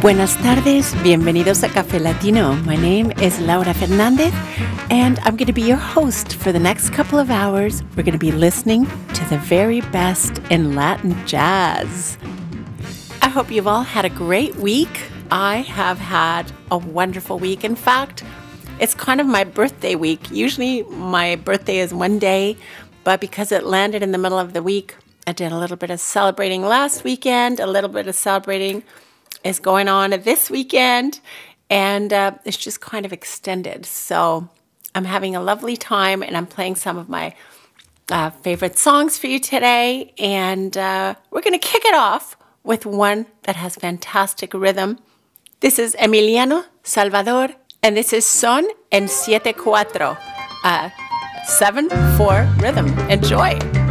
Buenas tardes, bienvenidos a Café Latino. My name is Laura Fernandez, and I'm going to be your host for the next couple of hours. We're going to be listening to the very best in Latin jazz. I hope you've all had a great week. I have had a wonderful week. In fact, it's kind of my birthday week. Usually my birthday is one day, but because it landed in the middle of the week, I did a little bit of celebrating last weekend, a little bit of celebrating is going on this weekend, and it's just kind of extended. So I'm having a lovely time, and I'm playing some of my favorite songs for you today, and we're going to kick it off with one that has fantastic rhythm. This is Emiliano Salvador, and this is Son en 7/4, 7/4 rhythm. Enjoy.